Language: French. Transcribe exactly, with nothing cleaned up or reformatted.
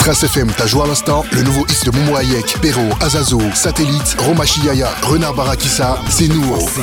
Trace F M, t'as joué à l'instant, le nouveau hit de Momo Hayek, Perrault, Azazo, Satellite, Roma Chiaya, Renard Barakissa, c'est nous.